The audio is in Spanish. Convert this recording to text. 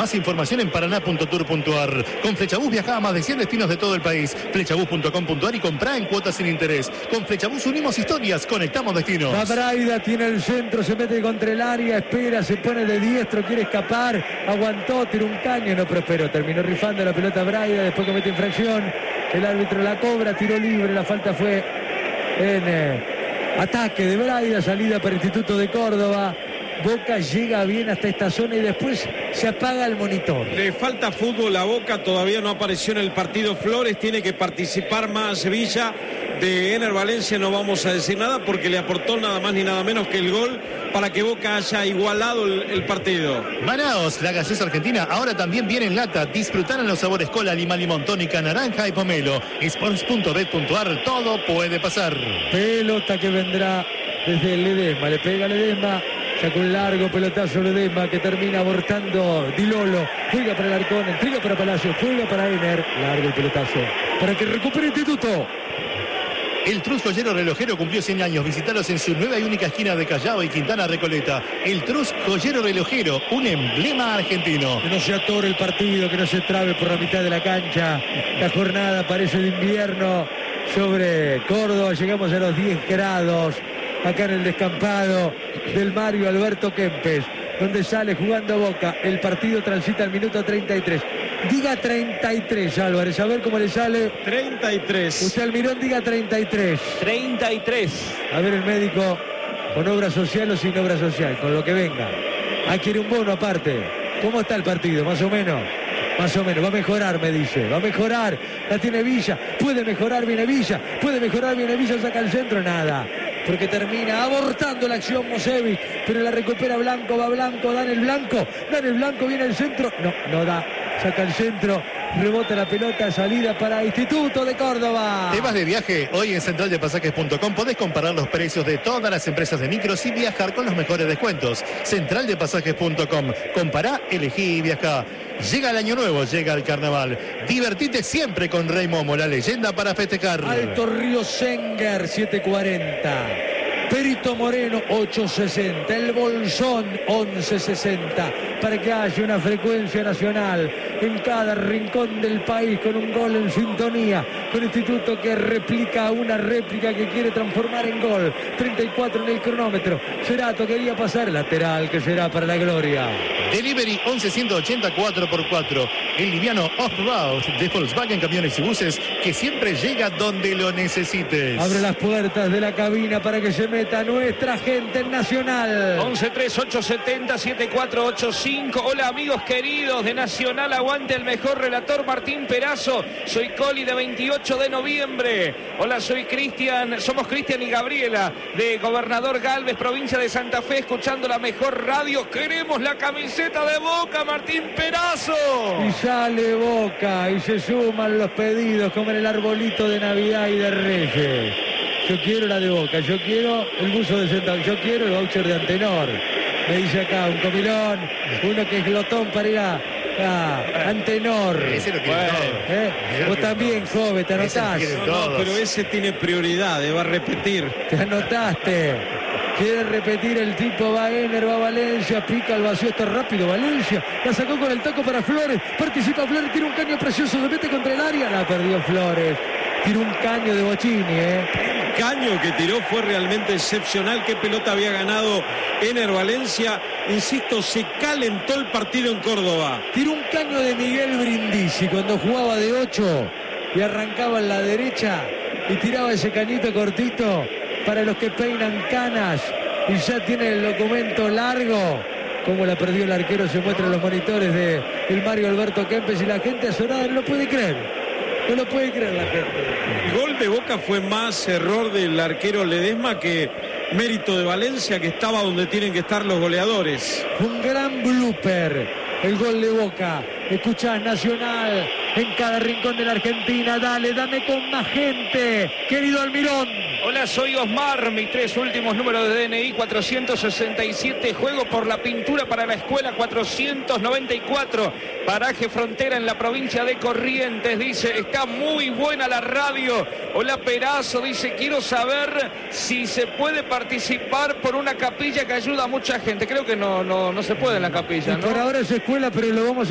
Más información en paraná.tour.ar. Con Flechabús viaja a más de 100 destinos de todo el país. Flechabús.com.ar y comprá en cuotas sin interés. Con Flechabús unimos historias, conectamos destinos. La Braida tiene el centro, se mete contra el área, espera, se pone de diestro, quiere escapar, aguantó, tiró un caño, no prosperó, terminó rifando la pelota Braida, después comete infracción, el árbitro la cobra, tiro libre, la falta fue en ataque de Braida, salida para el Instituto de Córdoba. Boca llega bien hasta esta zona y después se apaga el monitor. Le falta fútbol a Boca, todavía no apareció en el partido Flores, tiene que participar más Sevilla. De Ener Valencia no vamos a decir nada porque le aportó nada más ni nada menos que el gol para que Boca haya igualado el partido. Manaos, la gaseosa argentina, ahora también viene en lata. Disfrutarán los sabores cola, lima, limón, tónica, naranja y pomelo. Sports.bet.ar, todo puede pasar. Pelota que vendrá desde Ledesma, le pega Ledesma. Sacó un largo pelotazo Ledesma que termina abortando Di Lolo. Juega para el Arcón, entrega para Palacio, juega para Ener. Largo el pelotazo para que recupere el Instituto. El Trus Joyero Relojero cumplió 100 años. Visítalos en su nueva y única esquina de Callao y Quintana Recoleta. El Trus Joyero Relojero, un emblema argentino. Que no se atore el partido, que no se trabe por la mitad de la cancha. La jornada parece de invierno sobre Córdoba. Llegamos a los 10 grados. Acá en el descampado del Mario Alberto Kempes, donde sale jugando Boca. El partido transita el minuto 33. Diga 33, Álvarez, a ver cómo le sale. 33. Usted, Almirón, diga 33. 33. A ver el médico, con obra social o sin obra social, con lo que venga. Quiere un bono aparte. ¿Cómo está el partido? Más o menos. Más o menos, va a mejorar, me dice, va a mejorar, la tiene Villa, puede mejorar, viene Villa, saca el centro, nada, porque termina abortando la acción Mosevic, pero la recupera Blanco, va Blanco, dan el Blanco, viene el centro, no da, saca el centro, rebota la pelota, salida para Instituto de Córdoba. ¿Te vas de viaje? Hoy en centraldepasajes.com podés comparar los precios de todas las empresas de micros y viajar con los mejores descuentos. Centraldepasajes.com, compará, elegí y viajá. Llega el año nuevo, llega el carnaval. Divertite siempre con Rey Momo, la leyenda para festejar. Alto Río Senger, 740. Perito Moreno, 860. El Bolsón, 1160. Para que haya una frecuencia nacional en cada rincón del país, con un gol en sintonía, con Instituto que replica una réplica que quiere transformar en gol. 34 en el cronómetro. Cerato quería pasar, lateral que será para la gloria. Delivery 11-180 4x4. El liviano off-road de Volkswagen Camiones y Buses, que siempre llega donde lo necesites. Abre las puertas de la cabina para que se meta nuestra gente Nacional. 11-3-870-7485. Hola, amigos queridos de Nacional. Aguante el mejor relator, Martín Perazo. Soy Coli, de 28 de noviembre. Hola, soy Cristian. Somos Cristian y Gabriela, de Gobernador Galvez, provincia de Santa Fe, escuchando la mejor radio. Queremos la camiseta de Boca, Martín Perazo. Y sale Boca y se suman los pedidos como en el arbolito de Navidad y de Reyes. Yo quiero la de Boca, yo quiero el buzo de Central, yo quiero el voucher de Antenor. Me dice acá un comilón, uno que es glotón para ir a Antenor. Ese lo quiere todo. Vos también, joven, te anotás. No, pero ese tiene prioridad, va a repetir. Te anotaste. Quiere repetir el tipo, va Ener, va Valencia, pica al vacío, está rápido Valencia, la sacó con el taco para Flores, participa Flores, tira un caño precioso, se mete contra el área, la perdió Flores, tira un caño de Bocini, El caño que tiró fue realmente excepcional. Qué pelota había ganado Ener Valencia, insisto, se calentó el partido en Córdoba. Tiró un caño de Miguel Brindisi cuando jugaba de 8 y arrancaba en la derecha y tiraba ese cañito cortito para los que peinan canas y ya tiene el documento largo. Como la perdió el arquero se muestra en los monitores del Mario Alberto Kempes y la gente azorada no lo puede creer. No lo puede creer la gente. El gol de Boca fue más error del arquero Ledesma que mérito de Valencia, que estaba donde tienen que estar los goleadores. Un gran blooper, el gol de Boca. Escuchás Nacional en cada rincón de la Argentina. Dale, dame con más gente, querido Almirón. Hola, soy Osmar, mis 3 últimos números de DNI, 467, juego por la pintura para la escuela, 494, paraje Frontera en la provincia de Corrientes, dice, está muy buena la radio. Hola, Perazo, dice, quiero saber si se puede participar por una capilla que ayuda a mucha gente. Creo que no se puede en la capilla, ¿no? Por ahora es escuela, pero lo vamos a